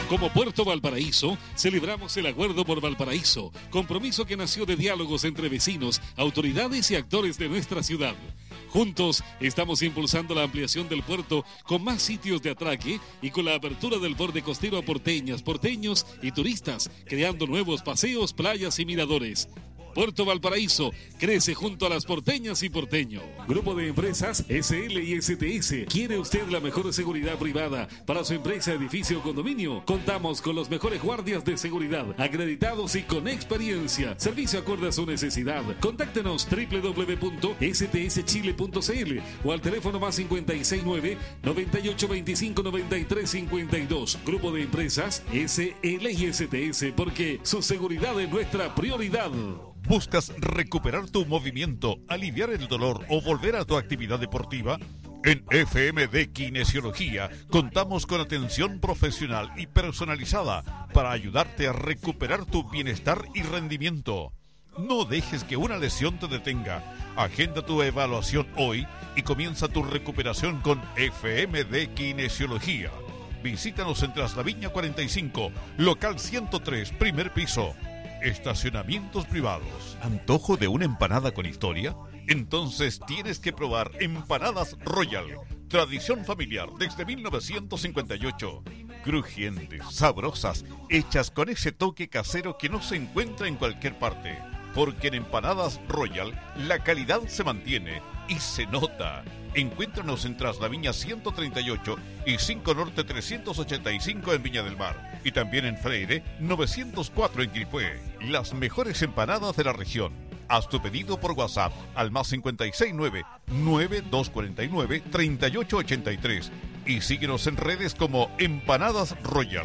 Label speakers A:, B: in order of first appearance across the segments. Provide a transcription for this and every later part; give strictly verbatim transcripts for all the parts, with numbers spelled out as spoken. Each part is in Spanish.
A: Como Puerto Valparaíso, celebramos el Acuerdo por Valparaíso, compromiso que nació de diálogos entre vecinos, autoridades y actores de nuestra ciudad. Juntos estamos impulsando la ampliación del puerto con más sitios de atraque y con la apertura del borde costero a porteñas, porteños y turistas, creando nuevos paseos, playas y miradores. Puerto Valparaíso crece junto a las porteñas y porteños. Grupo de Empresas S L y S T S. ¿Quiere usted la mejor seguridad privada para su empresa, edificio o condominio? Contamos con los mejores guardias de seguridad, acreditados y con experiencia. Servicio acorde a su necesidad. Contáctenos doble u doble u doble u punto s t s chile punto c l o al teléfono más cinco seis nueve, noventa y ocho veinticinco, noventa y tres cincuenta y dos. Grupo de Empresas S L y S T S, porque su seguridad es nuestra prioridad.
B: ¿Buscas recuperar tu movimiento, aliviar el dolor o volver a tu actividad deportiva? En F M D Kinesiología contamos con atención profesional y personalizada para ayudarte a recuperar tu bienestar y rendimiento. No dejes que una lesión te detenga. Agenda tu evaluación hoy y comienza tu recuperación con F M D Kinesiología. Visítanos en Traslaviña cuarenta y cinco, local ciento tres, primer piso. Estacionamientos privados. ¿Antojo de una empanada con historia? Entonces tienes que probar Empanadas Royal. Tradición familiar desde mil novecientos cincuenta y ocho. Crujientes, sabrosas, hechas con ese toque casero que no se encuentra en cualquier parte. Porque en Empanadas Royal la calidad se mantiene y se nota. Encuéntranos en Traslaviña ciento treinta y ocho y cinco Norte trescientos ochenta y cinco en Viña del Mar. Y también en Freire novecientos cuatro en Quilpué. Las mejores empanadas de la región. Haz tu pedido por WhatsApp al más cinco seis nueve, nueve dos cuatro nueve, tres ocho ocho tres y síguenos en redes como Empanadas Royal.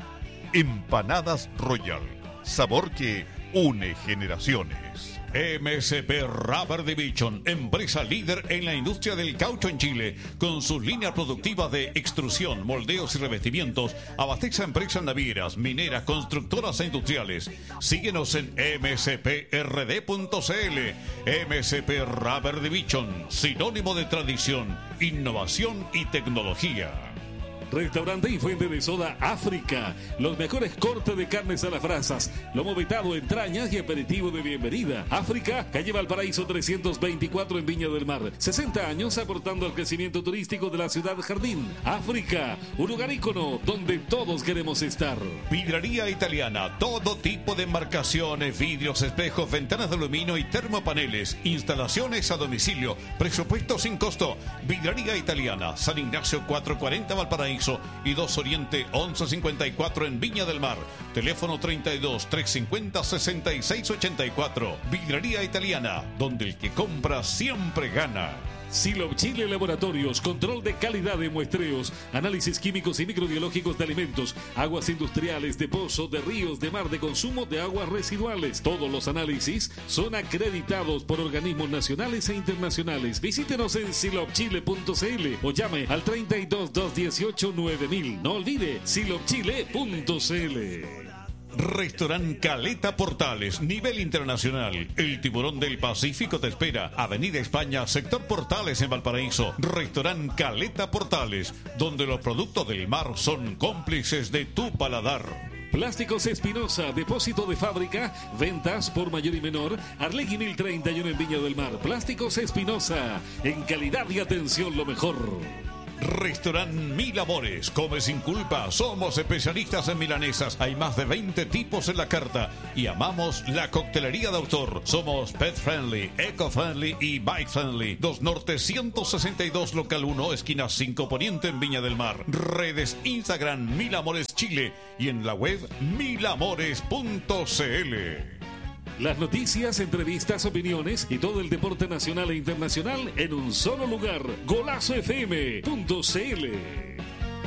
B: Empanadas Royal. Sabor que une generaciones. M S P Rubber Division, empresa líder en la industria del caucho en Chile, con sus líneas productivas de extrusión, moldeos y revestimientos, abastece a empresas navieras, mineras, constructoras e industriales. Síguenos en m s p r d punto c l. M S P Rubber Division, sinónimo de tradición, innovación y tecnología.
A: Restaurante y fuente de soda África. Los mejores cortes de carnes a las brasas, lomo vetado, entrañas y aperitivo de bienvenida. África, calle Valparaíso trescientos veinticuatro en Viña del Mar. sesenta años aportando al crecimiento turístico de la ciudad jardín. África, un lugar ícono donde todos queremos estar.
B: Vidraría Italiana, todo tipo de embarcaciones, vidrios, espejos, ventanas de aluminio y termopaneles. Instalaciones a domicilio. Presupuesto sin costo. Vidraría Italiana, San Ignacio cuatrocientos cuarenta Valparaíso y dos Oriente once cincuenta y cuatro en Viña del Mar. Teléfono treinta y dos, trescientos cincuenta, sesenta y seis ochenta y cuatro. Vidrería Italiana, donde el que compra siempre gana.
A: Silop Chile Laboratorios, control de calidad de muestreos, análisis químicos y microbiológicos de alimentos, aguas industriales, de pozo, de ríos, de mar, de consumo de aguas residuales. Todos los análisis son acreditados por organismos nacionales e internacionales. Visítenos en silop chile punto c l o llame al treinta y dos, doscientos dieciocho, nueve mil. No olvide silop chile punto c l.
B: Restaurant Caleta Portales, nivel internacional. El tiburón del Pacífico te espera. Avenida España, sector Portales en Valparaíso. Restaurant Caleta Portales, donde los productos del mar son cómplices de tu paladar.
A: Plásticos Espinosa, depósito de fábrica, ventas por mayor y menor. Arlegui mil treinta y uno en Viña del Mar. Plásticos Espinosa, en calidad y atención lo mejor.
B: Restaurant Mil Amores, come sin culpa. Somos especialistas en milanesas. Hay más de veinte tipos en la carta y amamos la coctelería de autor. Somos pet friendly, eco friendly y bike friendly. dos Norte ciento sesenta y dos, local uno, esquina cinco Poniente en Viña del Mar. Redes Instagram Mil Amores Chile y en la web mil amores punto c l.
A: Las noticias, entrevistas, opiniones y todo el deporte nacional e internacional en un solo lugar. Golazo F M punto c l.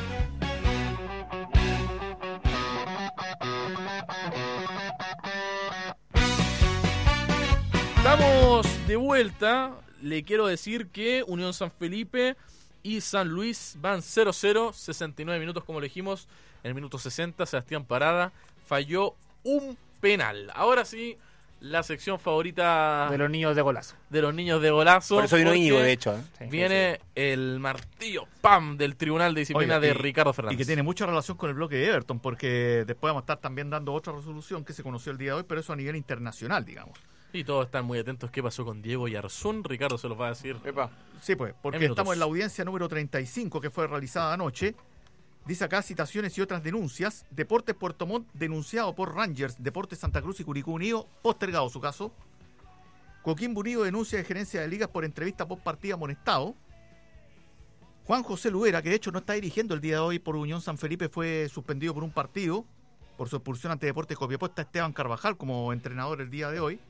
C: Estamos de vuelta. Le quiero decir que Unión San Felipe y San Luis van cero cero, sesenta y nueve minutos como le dijimos. En el minuto sesenta, Sebastián Parada falló un penal. Ahora sí, la sección favorita
D: de los niños de golazo.
C: De los niños de golazo.
E: Por eso vino Íñigo, de hecho. ¿eh?
C: Sí, viene sí. el martillo, ¡pam!, del Tribunal de Disciplina Oye, de y, Ricardo Fernández.
F: Y que tiene mucha relación con el bloque de Everton, porque después vamos a estar también dando otra resolución que se conoció el día de hoy, pero eso a nivel internacional, digamos.
C: Y todos están muy atentos. ¿Qué pasó con Diego Yarzún? Ricardo se los va a decir.
F: Epa. Sí, pues, porque en estamos en la audiencia número treinta y cinco que fue realizada anoche. Dice acá citaciones y otras denuncias. Deportes Puerto Montt denunciado por Rangers, Deportes Santa Cruz y Curicó Unido, postergado su caso. Coquimbo Unido denuncia de gerencia de ligas por entrevista post partida amonestado. Juan José Luera, que de hecho no está dirigiendo el día de hoy por Unión San Felipe, fue suspendido por un partido por su expulsión ante Deportes Copiapó. Está Esteban Carvajal como entrenador el día de hoy.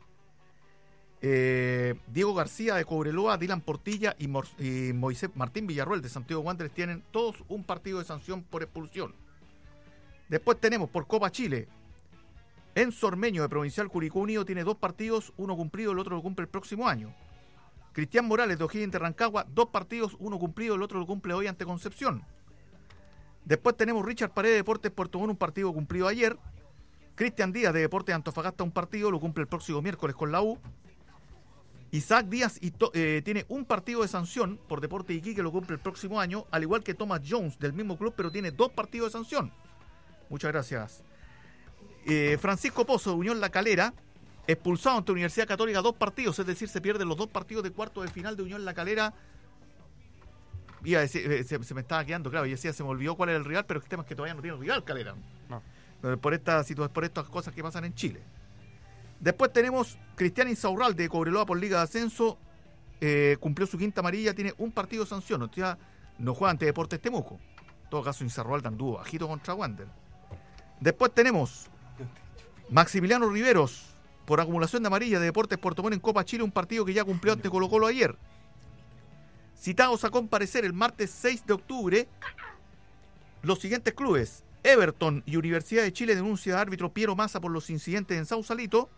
F: Eh, Diego García de Cobreloa, Dylan Portilla y, Mor- y Moisés Martín Villarroel de Santiago Wanderers tienen todos un partido de sanción por expulsión. Después tenemos por Copa Chile, Enzo Ormeño de Provincial Curicó Unido tiene dos partidos, uno cumplido, el otro lo cumple el próximo año. Cristian Morales de O'Higgins de Rancagua, dos partidos, uno cumplido, el otro lo cumple hoy ante Concepción. Después tenemos Richard Paredes de Deportes Puerto Montt, un partido cumplido ayer. Cristian Díaz de Deportes Antofagasta, un partido, lo cumple el próximo miércoles con la U. Isaac Díaz y to, eh, tiene un partido de sanción por Deportes Iquique, lo cumple el próximo año, al igual que Thomas Jones del mismo club, pero tiene dos partidos de sanción. Muchas gracias. Eh, Francisco Pozo de Unión La Calera, expulsado ante Universidad Católica, dos partidos, es decir, se pierden los dos partidos de cuarto de final de Unión La Calera. Iba a decir, eh, se, se me estaba quedando, claro, y decía, se me olvidó cuál era el rival, pero el tema es que todavía no tiene rival Calera. No. Por, esta, por estas cosas que pasan en Chile. Después tenemos Cristian Insaurralde de Cobreloa por Liga de Ascenso, eh, cumplió su quinta amarilla, tiene un partido de sanción, o sea, no juega ante Deportes Temuco. En todo caso, Insaurralde anduvo bajito contra Wander. Después tenemos Maximiliano Riveros por acumulación de amarilla de Deportes Puerto Montt en Copa Chile, un partido que ya cumplió ante Colo Colo ayer. Citados a comparecer el martes seis de octubre, los siguientes clubes: Everton y Universidad de Chile denuncia a árbitro Piero Massa por los incidentes en Sausalito.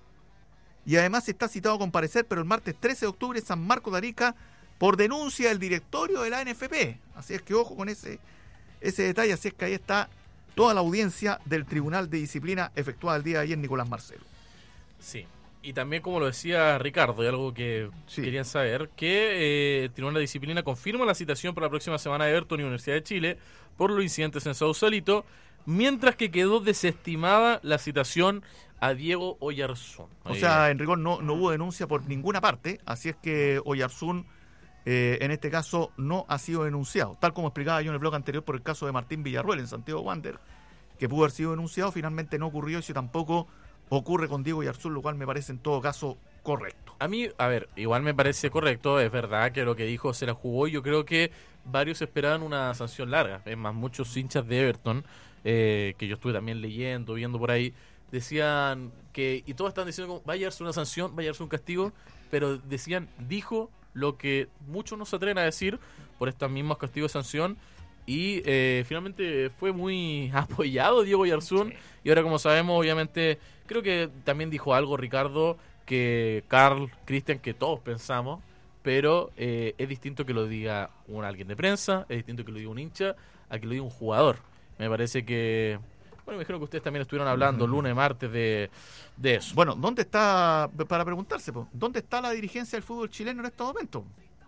F: Y además está citado a comparecer, pero el martes trece de octubre, San Marcos de Arica por denuncia del directorio de la N F P. Así es que ojo con ese, ese detalle. Así es que ahí está toda la audiencia del Tribunal de Disciplina efectuada el día de ayer, Nicolás Marcelo.
C: Sí, y también como lo decía Ricardo, y algo que sí. querían saber, que eh, el Tribunal de Disciplina confirma la citación para la próxima semana de Everton y Universidad de Chile por los incidentes en Sausalito, mientras que quedó desestimada la citación a Diego Oyarzún.
F: O sea, en rigor no, no hubo denuncia por ninguna parte, así es que Oyarzún eh, en este caso no ha sido denunciado, tal como explicaba yo en el blog anterior por el caso de Martín Villarroel en Santiago Wanderers, que pudo haber sido denunciado, finalmente no ocurrió, y si tampoco ocurre con Diego Oyarzún, lo cual me parece en todo caso correcto.
C: A mí, a ver, igual me parece correcto, es verdad que lo que dijo se la jugó, y yo creo que varios esperaban una sanción larga, es más, muchos hinchas de Everton, eh, que yo estuve también leyendo, viendo por ahí, decían que, y todos están diciendo como, va a llevarse una sanción, va a llevarse un castigo, pero decían, dijo lo que muchos no se atreven a decir por estos mismos castigos de sanción, y eh, finalmente fue muy apoyado Diego Oyarzún, sí. Y ahora, como sabemos, obviamente, creo que también dijo algo Ricardo, que Carl, Cristian, que todos pensamos, pero eh, es distinto que lo diga un alguien de prensa, es distinto que lo diga un hincha, a que lo diga un jugador. Me parece que... Bueno, me dijeron que ustedes también estuvieron hablando uh-huh. lunes, martes de, de eso.
F: Bueno, ¿dónde está, para preguntarse, po, ¿dónde está la dirigencia del fútbol chileno en este momento?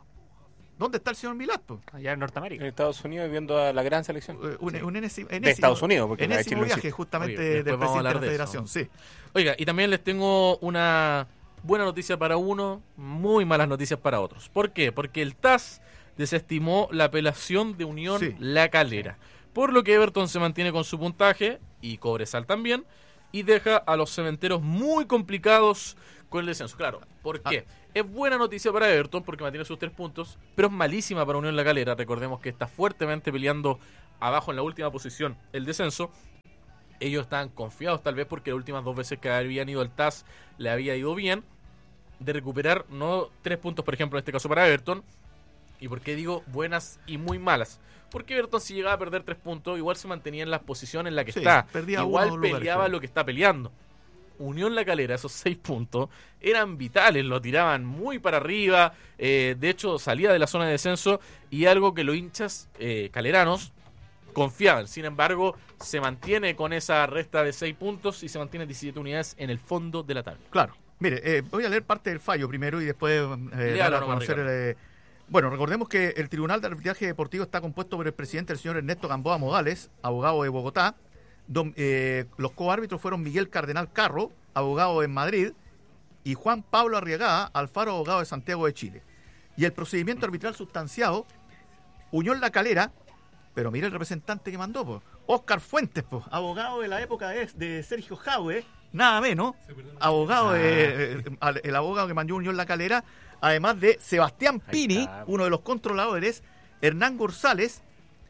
F: ¿Dónde está el señor Milad? Po?
D: Allá en Norteamérica.
E: En Estados Unidos, viendo a la gran selección.
F: Uh, un, sí. un enésimo,
E: de Estados Unidos, porque
F: enésimo viaje justamente Oye, del presidente de la federación. Sí.
C: Oiga, y también les tengo una buena noticia para uno, muy malas noticias para otros. ¿Por qué? Porque el T A S desestimó la apelación de Unión sí. La Calera. Por lo que Everton se mantiene con su puntaje, y Cobresal también, y deja a los cementeros muy complicados con el descenso. Claro, ¿por qué? Ah. Es buena noticia para Everton porque mantiene sus tres puntos, pero es malísima para Unión La Calera. Recordemos que está fuertemente peleando abajo en la última posición el descenso. Ellos están confiados tal vez porque las últimas dos veces que habían ido al T A S le había ido bien, de recuperar no tres puntos, por ejemplo, en este caso para Everton. ¿Y por qué digo buenas y muy malas? Porque Everton, si llegaba a perder tres puntos, igual se mantenía en la posición en la que sí, está. Igual peleaba lo que está peleando. Unión La Calera, esos seis puntos, eran vitales, lo tiraban muy para arriba. Eh, de hecho, salía de la zona de descenso, y algo que los hinchas eh, caleranos confiaban. Sin embargo, se mantiene con esa resta de seis puntos y se mantiene diecisiete unidades en el fondo de la tabla.
F: Claro. Mire, eh, voy a leer parte del fallo primero y después eh, dar a conocer el, eh, bueno, recordemos que el Tribunal de Arbitraje Deportivo está compuesto por el presidente, el señor Ernesto Gamboa Modales, abogado de Bogotá. Don, eh, los coárbitros fueron Miguel Cardenal Carro, abogado en Madrid, y Juan Pablo Arriagada, Alfaro, abogado de Santiago de Chile. Y el procedimiento arbitral sustanciado, Unión La Calera, pero mire el representante que mandó, pues, Óscar Fuentes, pues, abogado de la época de, de Sergio Jaue, nada menos, abogado ah. de, eh, el abogado que mandó Unión La Calera, además de Sebastián Pini, uno de los controladores, Hernán González,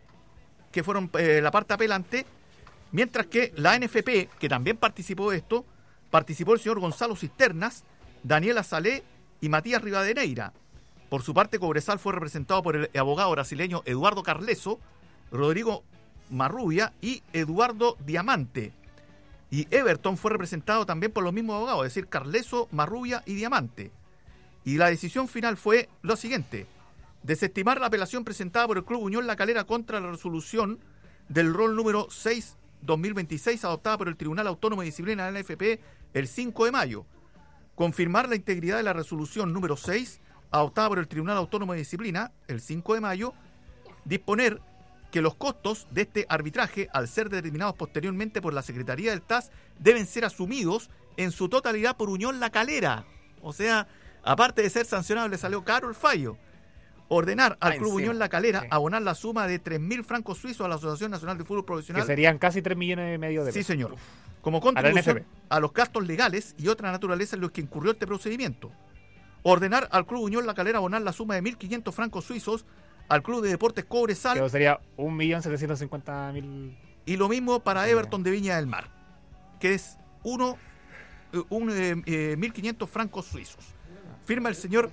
F: que fueron eh, la parte apelante, mientras que la N F P, que también participó de esto, participó el señor Gonzalo Cisternas, Daniela Salé y Matías Rivadeneira. Por su parte, Cobresal fue representado por el abogado brasileño Eduardo Carleso, Rodrigo Marrubia y Eduardo Diamante. Y Everton fue representado también por los mismos abogados, es decir, Carleso, Marrubia y Diamante. Y la decisión final fue lo siguiente: desestimar la apelación presentada por el Club Unión La Calera contra la resolución del rol número seis dos mil veintiséis adoptada por el Tribunal Autónomo de Disciplina de la N F P el cinco de mayo. Confirmar la integridad de la resolución número seis adoptada por el Tribunal Autónomo de Disciplina el cinco de mayo. Disponer que los costos de este arbitraje, al ser determinados posteriormente por la Secretaría del T A S, deben ser asumidos en su totalidad por Unión La Calera. O sea, aparte de ser sancionado, le salió caro el fallo. Ordenar al ah, Club Unión La Calera sí. abonar la suma de tres mil francos suizos a la Asociación Nacional de Fútbol Profesional.
D: Que serían casi tres millones y medio de
F: pesos. Sí, señor.
D: Uf.
F: Como contribución a, a los gastos legales y otra naturaleza en los que incurrió este procedimiento. Ordenar al Club Unión La Calera abonar la suma de mil quinientos francos suizos al Club de Deportes Cobresal.
D: Que sería un millón setecientos cincuenta mil.
F: Y lo mismo para Everton de Viña del Mar, que es uno, un, eh, eh, mil quinientos francos suizos. Firma el señor...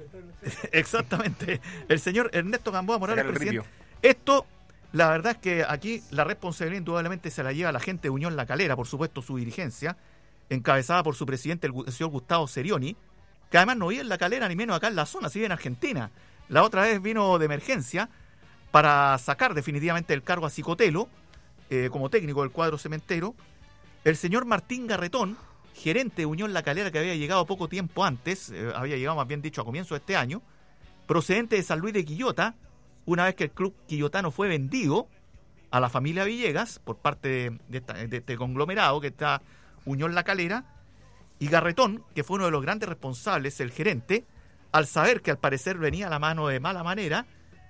F: Exactamente, el señor Ernesto Gamboa Morales, presidente. Esto, la verdad es que aquí la responsabilidad indudablemente se la lleva a la gente de Unión La Calera, por supuesto su dirigencia, encabezada por su presidente, el señor Gustavo Serioni, que además no vive en La Calera ni menos acá en la zona, si vive en Argentina. La otra vez vino de emergencia para sacar definitivamente el cargo a Cicotelo, eh, como técnico del cuadro cementero. El señor Martín Garretón, gerente de Unión La Calera, que había llegado poco tiempo antes, eh, había llegado más bien dicho a comienzo de este año, procedente de San Luis de Quillota, una vez que el club quillotano fue vendido a la familia Villegas por parte de, de, esta, de este conglomerado que está Unión La Calera. Y Garretón, que fue uno de los grandes responsables, el gerente, al saber que al parecer venía a la mano de mala manera,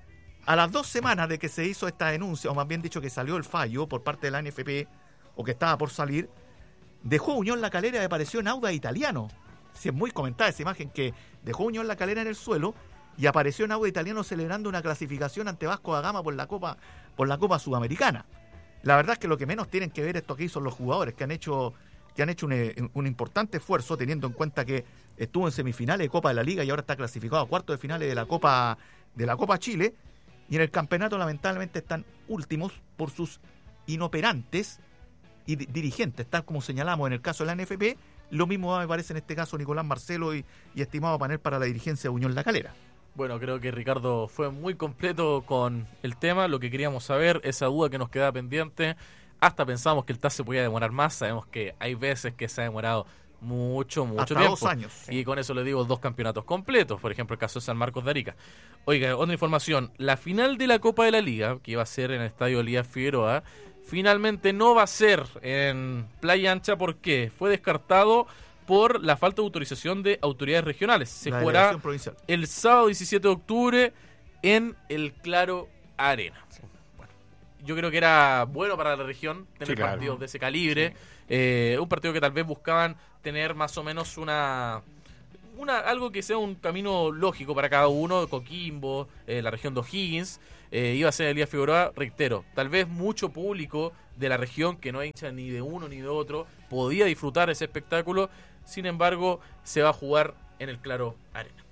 F: a las dos semanas de que se hizo esta denuncia, o más bien dicho que salió el fallo por parte de la N F P, o que estaba por salir, dejó Unión La Calera y apareció en Auda Italiano. Si es muy comentada esa imagen, que dejó Unión La Calera en el suelo y apareció en Auda Italiano celebrando una clasificación ante Vasco da Gama por la Copa, por la Copa Sudamericana. La verdad es que lo que menos tienen que ver esto aquí son los jugadores que han hecho, que han hecho un, un importante esfuerzo, teniendo en cuenta que estuvo en semifinales de Copa de la Liga y ahora está clasificado a cuartos de finales de la Copa, de la Copa Chile, y en el campeonato lamentablemente están últimos por sus inoperantes y dirigentes, tal como señalamos en el caso de la N F P. Lo mismo me parece en este caso Nicolás Marcelo y, y estimado panel para la dirigencia de Unión La Calera.
C: Bueno, creo que Ricardo fue muy completo con el tema, lo que queríamos saber, esa duda que nos quedaba pendiente. Hasta pensamos que el T A S se podía demorar más, sabemos que hay veces que se ha demorado mucho, mucho
F: hasta
C: tiempo.
F: dos años.
C: Y con eso le digo dos campeonatos completos, por ejemplo el caso de San Marcos de Arica. Oiga, otra información, la final de la Copa de la Liga, que iba a ser en el Estadio Elías Figueroa, finalmente no va a ser en Playa Ancha. ¿Por qué? Fue descartado por la falta de autorización de autoridades regionales. Se
F: la
C: jugará el sábado diecisiete de octubre en el Claro Arena. Sí. Bueno, yo creo que era bueno para la región tener sí, claro. partidos de ese calibre. Sí. Eh, un partido que tal vez buscaban tener más o menos una... Una, algo que sea un camino lógico para cada uno. Coquimbo, eh, la región de O'Higgins, eh, iba a ser Elías Figueroa, reitero, tal vez mucho público de la región que no es hincha ni de uno ni de otro podía disfrutar ese espectáculo. Sin embargo, se va a jugar en el Claro Arena.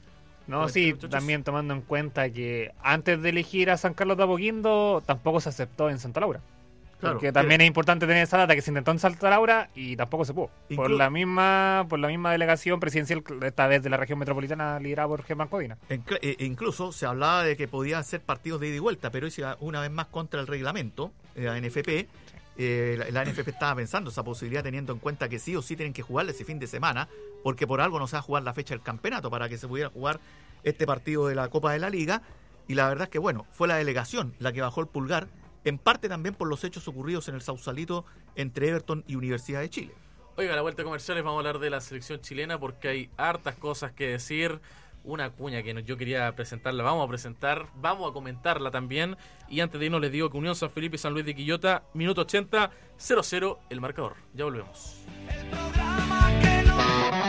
D: No, sí, también tomando en cuenta que antes de elegir a San Carlos de Apoquindo tampoco se aceptó en Santa Laura. Claro, porque también es importante tener esa data, que se intentó en Santa Laura y tampoco se pudo. Inclu- por la misma por la misma delegación presidencial, esta vez de la región metropolitana, liderada por Germán Codina.
F: E incluso se hablaba de que podían ser partidos de ida y vuelta, pero es una vez más contra el reglamento de la N F P. eh, la, la N F P estaba pensando esa posibilidad, teniendo en cuenta que sí o sí tienen que jugarle ese fin de semana, porque por algo no se va a jugar la fecha del campeonato, para que se pudiera jugar este partido de la Copa de la Liga. Y la verdad es que, bueno, fue la delegación la que bajó el pulgar, en parte también por los hechos ocurridos en el Sausalito entre Everton y Universidad de Chile.
C: Oiga, a la vuelta de comerciales vamos a hablar de la selección chilena porque hay hartas cosas que decir. Una cuña que yo quería presentarla, vamos a presentar, vamos a comentarla también. Y antes de irnos les digo que Unión San Felipe y San Luis de Quillota, minuto ochenta, cero cero el marcador. Ya volvemos.
G: El programa que no...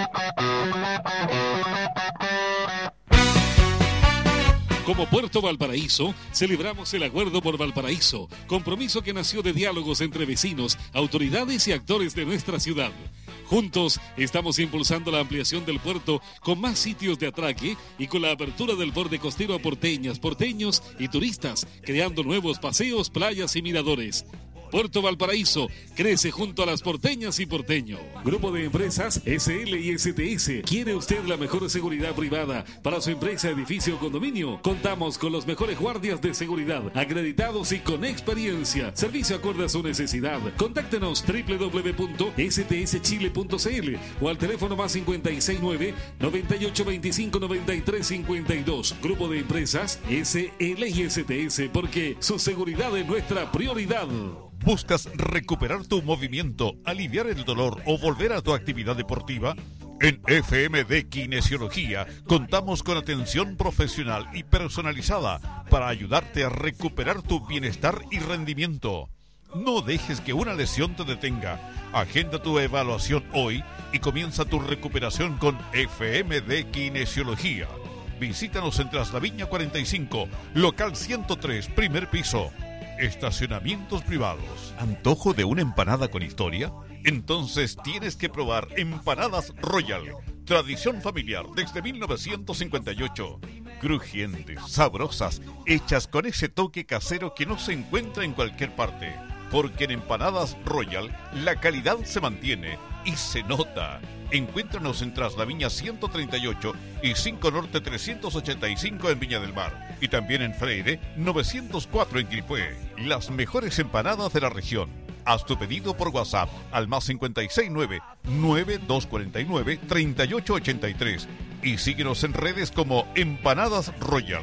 A: Como Puerto Valparaíso, celebramos el Acuerdo por Valparaíso, compromiso que nació de diálogos entre vecinos, autoridades y actores de nuestra ciudad. Juntos estamos impulsando la ampliación del puerto con más sitios de atraque y con la apertura del borde costero a porteñas, porteños y turistas, creando nuevos paseos, playas y miradores. Puerto Valparaíso crece junto a las porteñas y porteños. Grupo de Empresas S L y S T S. ¿Quiere usted la mejor seguridad privada para su empresa, edificio o condominio? Contamos con los mejores guardias de seguridad, acreditados y con experiencia. Servicio acorde a su necesidad. Contáctenos doble u doble u doble u punto s t s chile punto c l o al teléfono más cinco seis nueve, noventa y ocho veinticinco, noventa y tres cincuenta y dos. Grupo de Empresas S L y S T S, porque su seguridad es nuestra prioridad.
B: ¿Buscas recuperar tu movimiento, aliviar el dolor o volver a tu actividad deportiva? En F M D Kinesiología contamos con atención profesional y personalizada para ayudarte a recuperar tu bienestar y rendimiento. No dejes que una lesión te detenga. Agenda tu evaluación hoy y comienza tu recuperación con F M D Kinesiología. Visítanos en Traslaviña cuarenta y cinco, local ciento tres, primer piso. Estacionamientos privados. ¿Antojo de una empanada con historia? Entonces tienes que probar Empanadas Royal. Tradición familiar desde mil novecientos cincuenta y ocho. Crujientes, sabrosas, hechas con ese toque casero que no se encuentra en cualquier parte. Porque en Empanadas Royal la calidad se mantiene y se nota. Encuéntranos en Traslaviña ciento treinta y ocho y cinco Norte trescientos ochenta y cinco en Viña del Mar. Y también en Freire novecientos cuatro en Quilpué. Las mejores empanadas de la región. Haz tu pedido por WhatsApp al más cinco seis nueve, nueve dos cuatro nueve, tres ocho ocho tres y síguenos en redes como Empanadas Royal.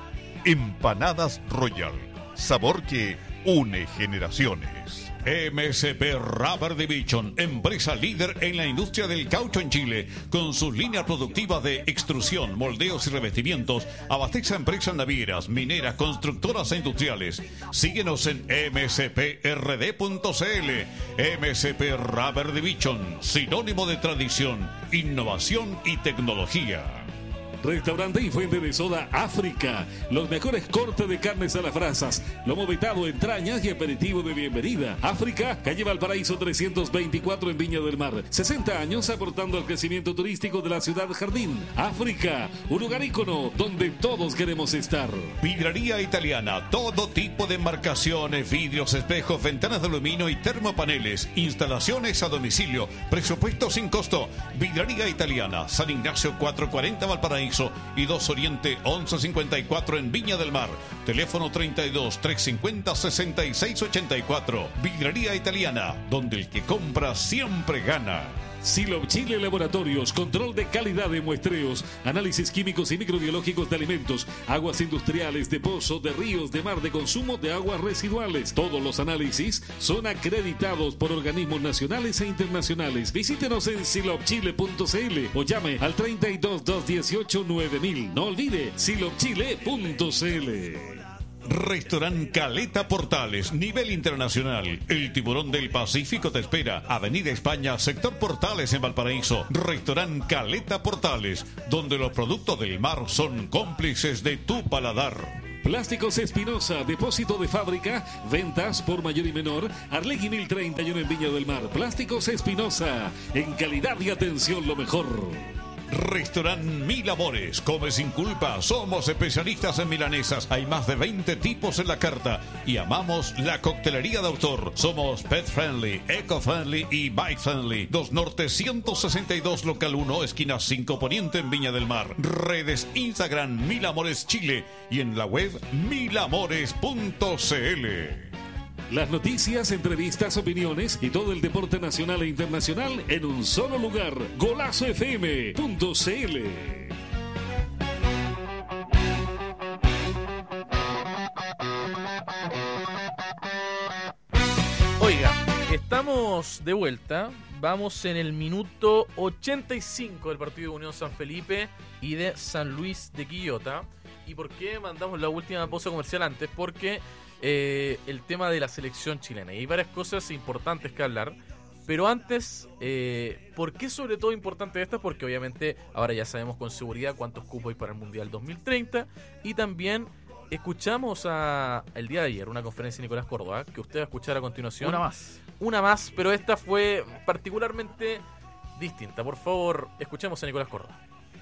B: Empanadas Royal. Sabor que une generaciones. M S P Rubber Division, empresa líder en la industria del caucho en Chile, con sus líneas productivas de extrusión, moldeos y revestimientos, abastece a empresas navieras, mineras, constructoras e industriales. Síguenos en m s p r d punto c l. M S P Rubber Division, sinónimo de tradición, innovación y tecnología.
A: Restaurante y fuente de soda África. Los mejores cortes de carnes a las brasas, lomo vetado, entrañas y aperitivo de bienvenida. África, calle Valparaíso trescientos veinticuatro en Viña del Mar. sesenta años aportando al crecimiento turístico de la ciudad jardín. África, un lugar ícono donde todos queremos estar.
B: Vidraría Italiana, todo tipo de embarcaciones, vidrios, espejos, ventanas de aluminio y termopaneles. Instalaciones a domicilio, presupuesto sin costo. Vidraría Italiana, San Ignacio cuatrocientos cuarenta Valparaíso y dos Oriente once cincuenta y cuatro en Viña del Mar. Teléfono treinta y dos, trescientos cincuenta, sesenta y seis ochenta y cuatro. Vidrería Italiana, donde el que compra siempre gana.
A: Silop Chile Laboratorios, control de calidad de muestreos, análisis químicos y microbiológicos de alimentos, aguas industriales, de pozo, de ríos, de mar, de consumo de aguas residuales. Todos los análisis son acreditados por organismos nacionales e internacionales. Visítenos en silop chile punto c l o llame al treinta y dos, doscientos dieciocho, nueve mil. No olvide silop chile punto c l.
B: Restaurant Caleta Portales, nivel internacional. El tiburón del Pacífico te espera. Avenida España, sector Portales en Valparaíso. Restaurant Caleta Portales, donde los productos del mar son cómplices de tu paladar.
A: Plásticos Espinosa, depósito de fábrica, ventas por mayor y menor, Arlegui mil treinta y uno en Viña del Mar. Plásticos Espinosa, en calidad y atención lo mejor.
B: Restaurant Mil Amores, come sin culpa, somos especialistas en milanesas, hay más de veinte tipos en la carta y amamos la coctelería de autor. Somos pet friendly, eco friendly y bike friendly. dos Norte ciento sesenta y dos, local uno, esquina cinco Poniente en Viña del Mar. Redes Instagram Mil Amores Chile y en la web mil amores punto c l.
A: Las noticias, entrevistas, opiniones y todo el deporte nacional e internacional en un solo lugar. Golazo F M punto C L.
C: Oiga, estamos de vuelta. Vamos en el minuto ochenta y cinco del partido de Unión San Felipe y de San Luis de Quillota. ¿Y por qué mandamos la última pausa comercial antes? Porque eh, el tema de la selección chilena. Y hay varias cosas importantes que hablar. Pero antes, eh, ¿por qué sobre todo importante esta? Porque obviamente ahora ya sabemos con seguridad cuántos cupos hay para el Mundial dos mil treinta. Y también escuchamos a, el día de ayer una conferencia de Nicolás Córdoba, que usted va a escuchar a continuación.
F: Una más.
C: Una más, pero esta fue particularmente distinta. Por favor, escuchemos a Nicolás Córdoba.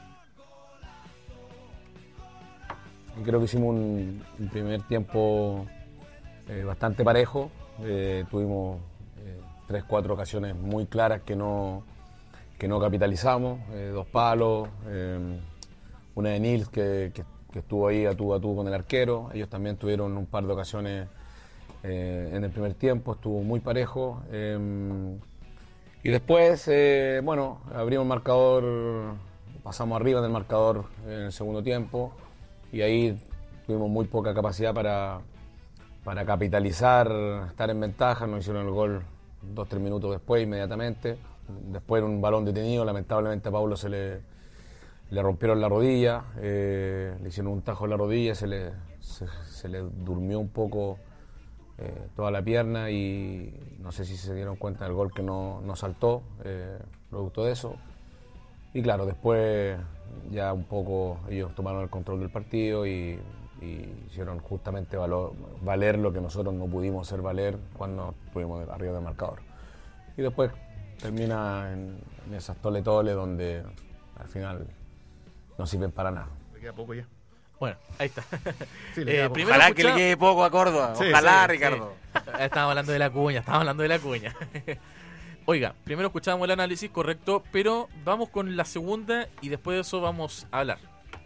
H: Creo que hicimos un, un primer tiempo eh, bastante parejo. Eh, tuvimos eh, tres, cuatro ocasiones muy claras que no, que no capitalizamos. Eh, dos palos, eh, una de Nils que, que, que estuvo ahí a tú a tú con el arquero. Ellos también tuvieron un par de ocasiones eh, en el primer tiempo, estuvo muy parejo. Eh, y después, eh, bueno, abrimos el marcador, pasamos arriba del marcador en el segundo tiempo. Y ahí tuvimos muy poca capacidad para, para capitalizar, estar en ventaja. Nos hicieron el gol dos, tres minutos después, inmediatamente. Después un balón detenido, lamentablemente a Paulo se le, le rompieron la rodilla, eh, le hicieron un tajo en la rodilla, se le, se, se le durmió un poco eh, toda la pierna y no sé si se dieron cuenta del gol que no, no saltó, eh, producto de eso. Y claro, después ya un poco ellos tomaron el control del partido y, y hicieron justamente valor, valer lo que nosotros no pudimos hacer valer cuando estuvimos arriba del marcador. Y después termina en, en esas tole-tole donde al final no sirven para nada.
F: Le queda poco ya.
C: Bueno, ahí está.
F: Sí, le
C: eh,
F: queda
C: primero
E: Ojalá que le
C: escuchamos-
E: quede poco a Córdoba.
F: Sí,
E: Ojalá,
F: sí,
E: Ricardo.
C: Estábamos hablando de la cuña, estábamos hablando de la cuña. Oiga, primero escuchábamos el análisis, correcto, pero vamos con la segunda y después de eso vamos a hablar.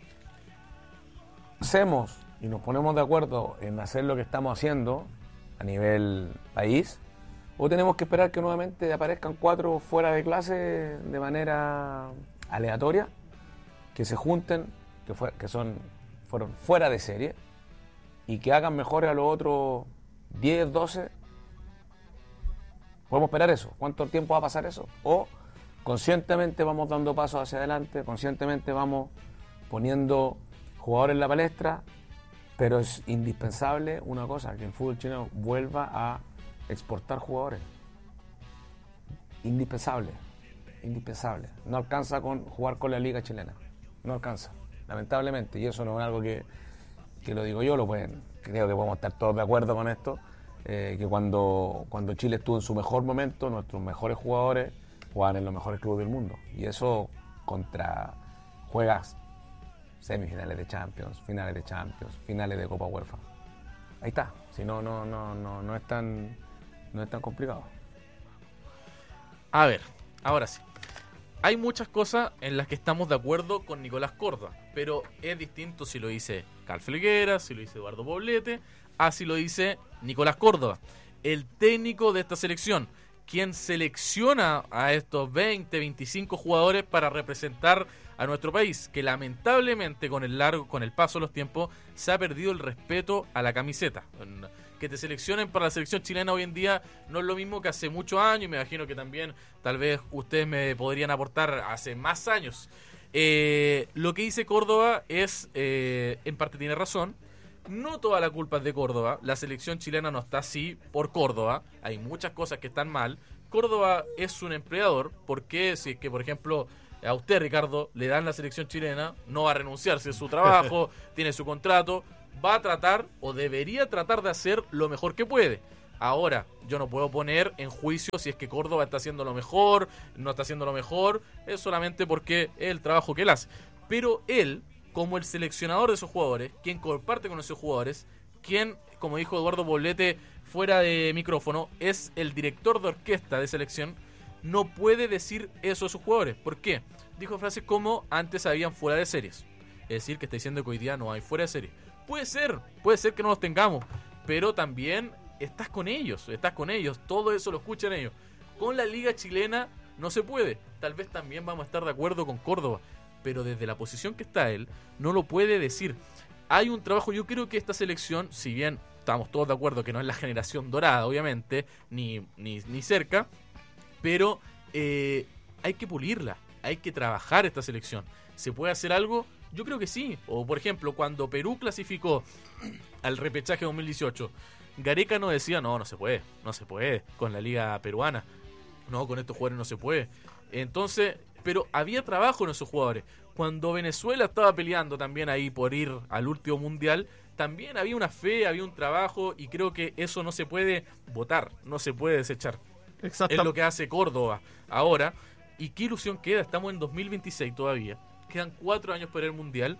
H: Hacemos y nos ponemos de acuerdo en hacer lo que estamos haciendo a nivel país, o tenemos que esperar que nuevamente aparezcan cuatro fuera de clase de manera aleatoria, que se junten, que, fue, que son, fueron fuera de serie y que hagan mejores a los otros diez, doce. ¿Podemos esperar eso? ¿Cuánto tiempo va a pasar eso? O conscientemente vamos dando pasos hacia adelante, conscientemente vamos poniendo jugadores en la palestra, pero es indispensable una cosa, que el fútbol chileno vuelva a exportar jugadores. Indispensable, indispensable. No alcanza con jugar con la liga chilena, no alcanza, lamentablemente, y eso no es algo que, que lo digo yo, lo pueden, creo que podemos estar todos de acuerdo con esto. Eh, que cuando, cuando Chile estuvo en su mejor momento, nuestros mejores jugadores jugaban en los mejores clubes del mundo. Y eso contra juegas semifinales de Champions, finales de Champions, finales de Copa UEFA. Ahí está. Si no, no, no, no, no es tan, no es tan complicado.
C: A ver, ahora sí. Hay muchas cosas en las que estamos de acuerdo con Nicolás Córdoba, pero es distinto si lo dice Carl Felguera, si lo dice Eduardo Poblete, así lo dice Nicolás Córdoba, el técnico de esta selección, quien selecciona a estos veinte, veinticinco jugadores para representar a nuestro país, que lamentablemente con el largo, con el paso de los tiempos, se ha perdido el respeto a la camiseta. Que te seleccionen para la selección chilena hoy en día no es lo mismo que hace muchos años, y me imagino que también tal vez ustedes me podrían aportar hace más años. Eh, lo que dice Córdoba es, eh, en parte tiene razón. No toda la culpa es de Córdoba. La selección chilena no está así por Córdoba. Hay muchas cosas que están mal. Córdoba es un empleador. Porque si es que, por ejemplo, a usted, Ricardo, le dan la selección chilena, no va a renunciar si es su trabajo, tiene su contrato, va a tratar o debería tratar de hacer lo mejor que puede. Ahora, yo no puedo poner en juicio si es que Córdoba está haciendo lo mejor, no está haciendo lo mejor, es solamente porque es el trabajo que él hace. Pero él, como el seleccionador de esos jugadores, quien comparte con esos jugadores, quien, como dijo Eduardo Poblete fuera de micrófono, es el director de orquesta de selección, no puede decir eso a sus jugadores. ¿Por qué? Dijo frases como antes habían fuera de series. Es decir, que está diciendo que hoy día no hay fuera de serie. Puede ser, puede ser que no los tengamos, pero también estás con ellos, estás con ellos, todo eso lo escuchan ellos. Con la liga chilena no se puede. Tal vez también vamos a estar de acuerdo con Córdoba, pero desde la posición que está él, no lo puede decir. Hay un trabajo, yo creo que esta selección, si bien estamos todos de acuerdo que no es la generación dorada, obviamente, ni, ni, ni cerca, pero eh, hay que pulirla, hay que trabajar esta selección. ¿Se puede hacer algo? Yo creo que sí. O por ejemplo, cuando Perú clasificó al repechaje dos mil dieciocho, Gareca no decía, no, no se puede, no se puede con la liga peruana, no, con estos jugadores no se puede. Entonces, pero había trabajo en esos jugadores. Cuando Venezuela estaba peleando también ahí por ir al último mundial, también había una fe, había un trabajo, y creo que eso no se puede votar, no se puede desechar.
F: Exacto.
C: Es lo que hace Córdoba ahora. ¿Y qué ilusión queda? Estamos en dos mil veintiséis todavía. Quedan cuatro años para el mundial.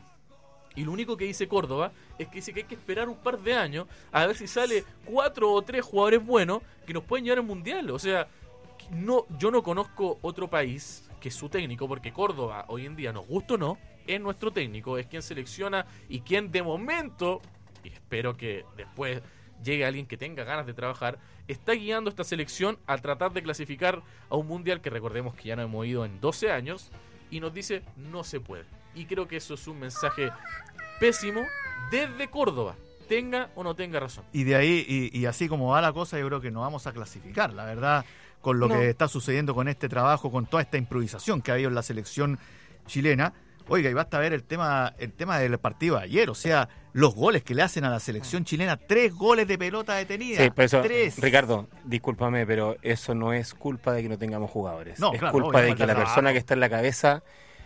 C: Y lo único que dice Córdoba es que dice que hay que esperar un par de años a ver si sale cuatro o tres jugadores buenos que nos pueden llevar al mundial. O sea, no, yo no conozco otro país que su técnico, porque Córdoba hoy en día, nos gusta o no, es nuestro técnico, es quien selecciona y quien de momento, y espero que después llegue alguien que tenga ganas de trabajar, está guiando esta selección a tratar de clasificar a un mundial que recordemos que ya no hemos ido en doce años, y nos dice no se puede. Y creo que eso es un mensaje pésimo desde Córdoba, tenga o no tenga razón.
F: Y de ahí, y, y así como va la cosa, yo creo que no vamos a clasificar, la verdad, con lo no. que está sucediendo con este trabajo, con toda esta improvisación que ha habido en la selección chilena. Oiga, y basta ver el tema el tema del partido de ayer, o sea, los goles que le hacen a la selección chilena, tres goles de pelota detenida.
E: Sí, pero eso,
F: tres.
E: Ricardo, discúlpame, pero eso no es culpa de que no tengamos jugadores.
F: No,
E: es
F: claro,
E: culpa de que la
F: trabajo.
E: persona que está en la cabeza,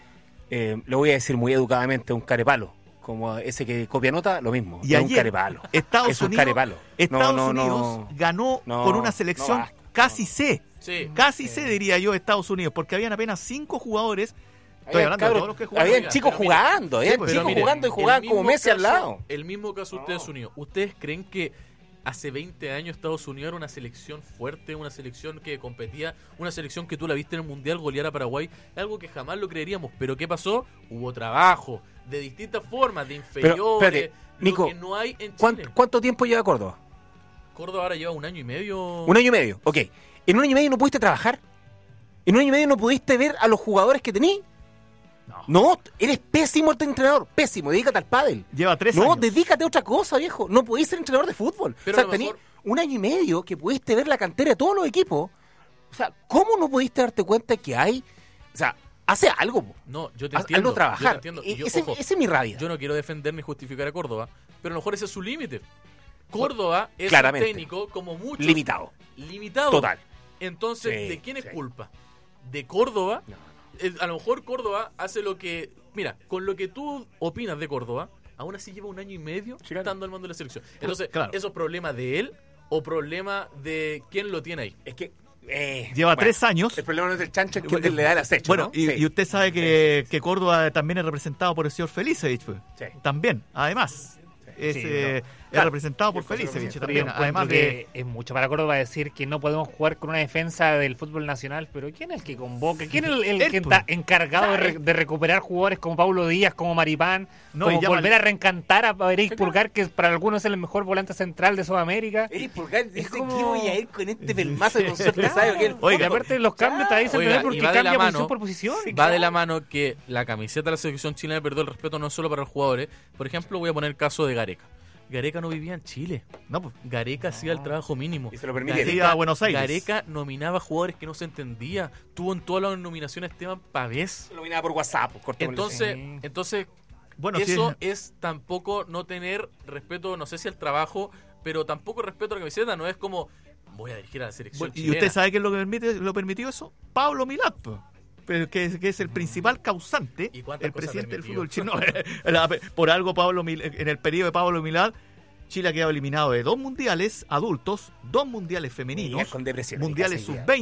E: eh, lo voy a decir muy educadamente, un carepalo. Como ese que copia nota, lo mismo.
F: Y
E: es
F: ayer,
E: un carepalo.
F: Estados
E: es un
F: Unidos,
E: carepalo.
F: Estados
E: no, no,
F: Unidos
E: no,
F: ganó
E: no,
F: con una selección
E: no
F: casi C.
C: Sí.
F: Casi
C: Sí.
F: C, diría yo, Estados Unidos, porque habían apenas cinco jugadores. Estoy
E: Habían,
F: hablando
E: cabros,
F: de todos los que jugaron.
E: habían
C: Oiga,
E: chicos
C: pero mira,
E: jugando, habían
F: sí, pues,
E: chicos
F: pero mire,
E: jugando y
C: El
E: jugaban como
C: mismo
E: Messi al
C: caso-
E: lado.
C: El mismo caso de Estados Unidos. ¿Ustedes creen que hace veinte años Estados Unidos era una selección fuerte, una selección que competía, una selección que tú la viste en el Mundial golear a Paraguay? Algo que jamás lo creeríamos. ¿Pero qué pasó? Hubo trabajo, de distintas formas, de inferiores,
E: espérate,
C: lo
E: Nico,
C: que no hay en Chile.
E: ¿Cuánto, ¿Cuánto tiempo lleva Córdoba?
C: Córdoba ahora lleva un año y medio.
E: Un año y medio, ok. ¿En un año y medio no pudiste trabajar? ¿En un año y medio no pudiste ver a los jugadores que tenías?
F: No.
E: No, eres pésimo el entrenador, pésimo, dedícate al pádel.
F: Lleva tres
E: No,
F: años.
E: dedícate a otra cosa, viejo. No podés ser entrenador de fútbol.
C: Pero
E: o
C: a
E: sea,
C: lo
E: tenías
C: mejor-
E: un año y medio que pudiste ver la cantera de todos los equipos. O sea, ¿cómo no pudiste darte cuenta que hay... O sea, hace algo. po.
C: No, yo te
E: Haz-
C: entiendo.
E: Hazlo trabajar.
C: Yo te entiendo.
E: E-
C: Y yo,
E: ese,
C: ojo,
E: ese es mi rabia.
C: yo no quiero defender ni justificar a Córdoba, pero a lo mejor ese es su límite. Córdoba es
E: Claramente.
C: un técnico como muchos.
E: Limitado.
C: Limitado.
E: Total.
C: Entonces,
E: Sí,
C: ¿de quién es
E: sí.
C: culpa? ¿De Córdoba?
E: No, no.
C: Eh, A lo mejor Córdoba hace lo que... Mira, con lo que tú opinas de Córdoba, aún así lleva un año y medio
E: Sí, claro.
C: estando al mando de la selección. Entonces,
F: Claro.
C: ¿eso es problema de él o problema de quién lo tiene ahí?
E: Es que... eh,
F: Lleva
E: bueno,
F: tres años.
E: El problema no es del chancho, es que le da el acecho,
F: Bueno,
E: ¿no?
F: y,
E: Sí.
F: y usted sabe que, que Córdoba también es representado por el señor Felicevich. Pues.
E: Sí.
F: También, además. Es,
D: Sí,
F: eh,
D: no.
F: es
E: Claro.
F: representado por
E: Sí, por
F: Felicevich
E: supuesto.
F: también.
D: Yo
F: Además
D: encuentro
F: de.
D: que es mucho para Córdoba decir que no podemos jugar con una defensa del fútbol nacional, pero ¿quién es el que convoca? ¿Quién es el, el
F: Él,
D: que
F: pues.
D: está encargado de, re- de recuperar jugadores como Paulo Díaz, como Maripán,
F: No,
D: como
F: y llama-
D: volver a reencantar a Eric Pulgar, que para algunos es el mejor volante central de Sudamérica?
E: Eric Pulgar dice
D: como-
E: que voy a ir con este pelmazo de concepto, ¿sabes? Que el
F: Oiga,
D: Y aparte los cambios te dicen
C: Oiga,
D: porque
C: y va de la
D: cambia
C: mano-
D: posición por posición.
C: Va de la mano que la camiseta de la selección chilena perdió el respeto no solo para los jugadores. Por ejemplo, voy a poner el caso de Gareca. Gareca no vivía en Chile.
F: No, pues.
C: Gareca hacía el trabajo mínimo.
E: Y se lo permitieron.
F: Iba a Buenos Aires.
C: Gareca nominaba jugadores que no se entendía. Tuvo en todas las nominaciones Esteban Pavés.
E: Lo miraba por WhatsApp, pues, cortémosle.
C: Entonces,
D: Sí.
C: entonces
F: Bueno, sí,
C: eso
F: es-
C: es tampoco no tener respeto, no sé si al trabajo, pero tampoco respeto a la camiseta. No es como voy a dirigir a la selección
F: Bueno, ¿y
C: chilena.
F: usted sabe quién es lo que permite, lo permitió eso? Pablo Milad, pues. Pero que, es- que es el principal causante,
C: ¿Y cuántas
F: el
C: cosas
F: presidente del
C: permitió?
F: fútbol chino. La- Por algo, Pablo Mil- en el periodo de Pablo Milad, Chile ha quedado eliminado de dos mundiales adultos, dos mundiales femeninos,
E: Con depresión.
F: mundiales
E: casi, ya.
F: sub veinte.